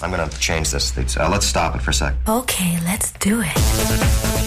I'm going to change this. Let's stop it for a sec. Okay, let's do it.